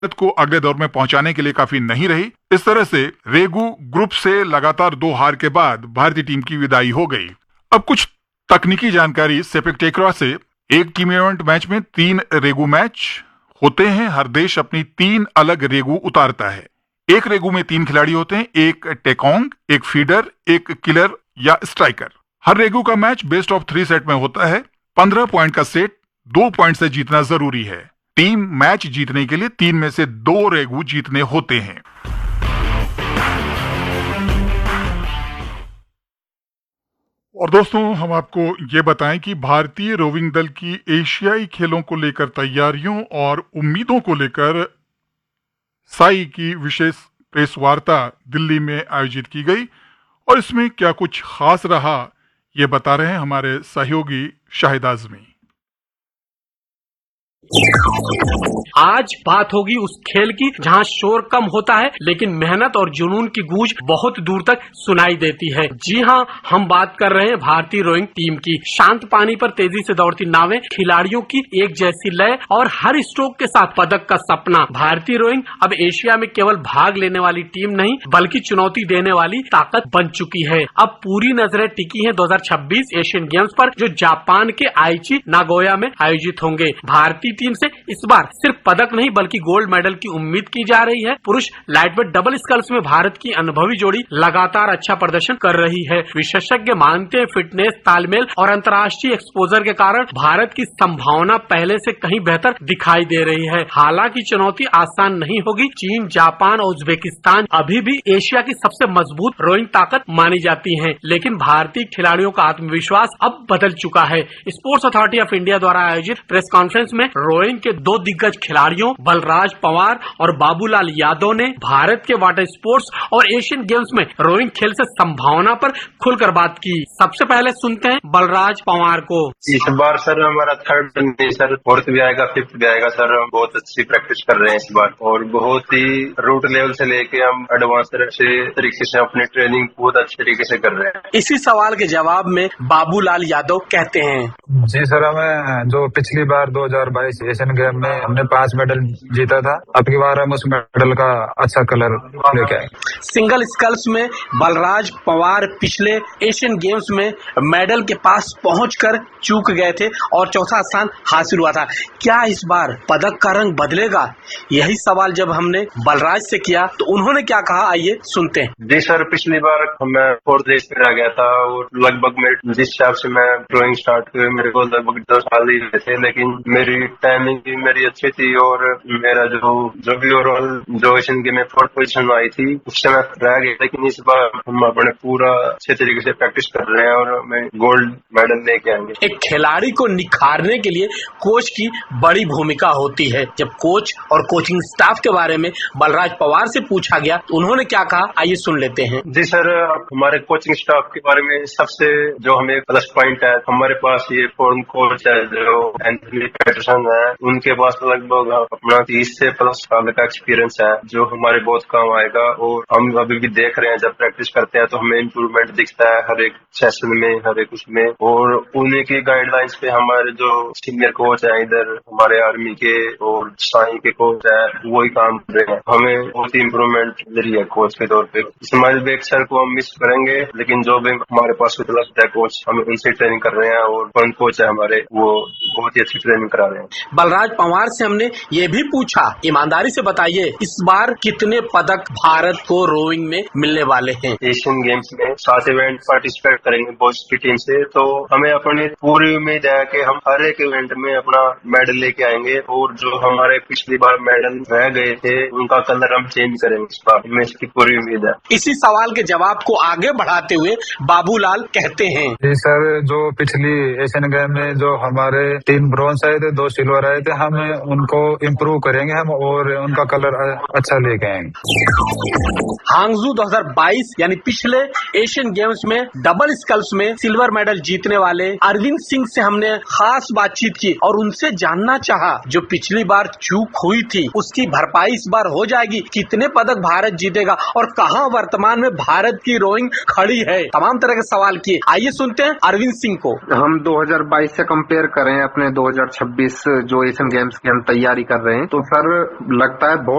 भारत को अगले दौर में पहुंचाने के लिए काफी नहीं रही। इस तरह से रेगू ग्रुप से लगातार 2 हार के बाद भारतीय टीम की विदाई हो गई। अब कुछ तकनीकी जानकारी सेपक टैक्रा से। एक टीम इवेंट मैच में 3 रेगू मैच होते हैं। हर देश अपनी 3 अलग रेगू उतारता है। एक रेगू में 3 खिलाड़ी होते हैं, एक टेकोंग, एक फीडर, एक किलर या स्ट्राइकर। हर रेगू का मैच बेस्ट ऑफ 3 सेट में होता है। 15 पॉइंट का सेट 2 पॉइंट से जीतना जरूरी है। टीम मैच जीतने के लिए 3 में से 2 रेगू जीतने होते हैं। और दोस्तों, हम आपको ये बताएं कि भारतीय रोविंग दल की एशियाई खेलों को लेकर तैयारियों और उम्मीदों को लेकर साई की विशेष प्रेस वार्ता दिल्ली में आयोजित की गई और इसमें क्या कुछ खास रहा, ये बता रहे हैं हमारे सहयोगी शाहिद आजमी। आज बात होगी उस खेल की जहां शोर कम होता है लेकिन मेहनत और जुनून की गूंज बहुत दूर तक सुनाई देती है। जी हां, हम बात कर रहे हैं भारतीय रोइंग टीम की। शांत पानी पर तेजी से दौड़ती नावें, खिलाड़ियों की एक जैसी लय और हर स्ट्रोक के साथ पदक का सपना। भारतीय रोइंग अब एशिया में केवल भाग लेने वाली टीम नहीं बल्कि चुनौती देने वाली ताकत बन चुकी है। अब पूरी नजरें टिकी हैं 2026 एशियन गेम्स पर, जो जापान के आइची नागोया में आयोजित होंगे। भारतीय टीम से इस बार सिर्फ पदक नहीं बल्कि गोल्ड मेडल की उम्मीद की जा रही है। पुरुष लाइटवेट डबल स्कल्स में भारत की अनुभवी जोड़ी लगातार अच्छा प्रदर्शन कर रही है। विशेषज्ञ मानते हैं फिटनेस, तालमेल और अंतर्राष्ट्रीय एक्सपोजर के कारण भारत की संभावना पहले से कहीं बेहतर दिखाई दे रही है। हालांकि चुनौती आसान नहीं होगी। चीन, जापान और उज्बेकिस्तान अभी भी एशिया की सबसे मजबूत रोइंग ताकत मानी जाती है, लेकिन भारतीय खिलाड़ियों का आत्मविश्वास अब बदल चुका है। स्पोर्ट्स अथॉरिटी ऑफ इंडिया द्वारा आयोजित प्रेस कॉन्फ्रेंस में रोइंग के 2 दिग्गज खिलाड़ियों बलराज पंवार और बाबूलाल यादव ने भारत के वाटर स्पोर्ट्स और एशियन गेम्स में रोइंग खेल से संभावना पर खुलकर बात की। सबसे पहले सुनते हैं बलराज पंवार को। इस बार सर हमारा 3rd नहीं सर, 4th भी आएगा, 5th भी आएगा सर। हम बहुत अच्छी प्रैक्टिस कर रहे हैं इस बार और बहुत ही रूट लेवल से लेके हम एडवांस तरीके से अपनी ट्रेनिंग बहुत अच्छे तरीके से कर रहे हैं। इसी सवाल के जवाब में बाबूलाल यादव कहते हैं, जी सर, हमें जो पिछली बार 2022 एशियन गेम में हमने 5 मेडल जीता था, अब की बार हम उस मेडल का अच्छा कलर लेके आए। सिंगल स्कल्स में बलराज पंवार पिछले एशियन गेम्स में मेडल के पास पहुंचकर चूक गए थे और 4था स्थान हासिल हुआ था। क्या इस बार पदक का रंग बदलेगा? यही सवाल जब हमने बलराज से किया तो उन्होंने क्या कहा, आइए सुनते हैं। जी सर, पिछली बार मैं 4th रेस में रह गया था और लगभग मेरे जिस हिसाब से मैं ड्राइंग स्टार्ट की मेरे को लगभग 2 साल ही हुए थे, लेकिन मेरी टाइमिंग भी मेरी अच्छी थी और मेरा जो भी ओवरऑल जो एशियन गेम में 4th पोजीशन आई थी उससे मैं रह गया। लेकिन इस बार हम अपने पूरा अच्छे तरीके से प्रैक्टिस कर रहे हैं और हमें गोल्ड मेडल लेके आएंगे। एक खिलाड़ी को निखारने के लिए कोच की बड़ी भूमिका होती है। जब कोच और कोचिंग स्टाफ के बारे में बलराज पंवार से पूछा गया तो उन्होंने क्या कहा, आइए सुन लेते हैं। जी सर, हमारे कोचिंग स्टाफ के बारे में सबसे जो हमें प्लस पॉइंट है, हमारे पास ये फॉर्म कोच है जो एंथनी पैटरसन है। उनके पास लगभग अपना 30 से प्लस साल का एक्सपीरियंस है जो हमारे बहुत काम आएगा और हम अभी भी देख रहे हैं जब प्रैक्टिस करते हैं तो हमें इम्प्रूवमेंट दिखता है हर एक सेशन में, हर एक उसमें। और उन्हीं की गाइडलाइंस पे हमारे जो सीनियर कोच है इधर हमारे आर्मी के और साई के कोच है वही काम कर रहे हैं। हमें बहुत ही इम्प्रूवमेंट मिली है कोच के तौर पे। इस्माइल बेग सर को हम मिस करेंगे, लेकिन जो भी हमारे पास उपलब्ध है कोच, हम उनसे ट्रेनिंग कर रहे हैं और कौन कोच है हमारे वो बहुत ही अच्छी ट्रेनिंग करा रहे हैं। बलराज पंवार से हमने ये भी पूछा, ईमानदारी से बताइए इस बार कितने पदक भारत को रोइंग में मिलने वाले हैं? एशियन गेम्स में 7 इवेंट पार्टिसिपेट करेंगे बॉयज की टीम से, तो हमें अपनी पूरी उम्मीद है कि हम हर एक इवेंट में अपना मेडल लेके आएंगे और जो हमारे पिछली बार मेडल रह गए थे उनका कलर हम चेंज करेंगे इस बार, हमें इसकी पूरी उम्मीद है। इसी सवाल के जवाब को आगे बढ़ाते हुए बाबूलाल कहते हैं, जी सर, जो पिछली एशियन गेम में जो हमारे 3 ब्रॉन्ज आए थे, 2 सिल्वर आए थे, हम उनको इम्प्रूव करेंगे हम और उनका कलर अच्छा लेके आएंगे। हांगजू 2022 यानी पिछले एशियन गेम्स में डबल स्कल्स में सिल्वर मेडल जीतने वाले अरविंद सिंह से हमने खास बातचीत की और उनसे जानना चाहा जो पिछली बार चूक हुई थी उसकी भरपाई इस बार हो जाएगी, कितने पदक भारत जीतेगा और कहां वर्तमान में भारत की रोइंग खड़ी है। तमाम तरह के सवाल किए, आइए सुनते हैं अरविंद सिंह को। हम 2022 से कंपेयर करें अपने 2026 जो एशियन गेम्स की हम तैयारी कर रहे हैं, तो सर लगता है बहुत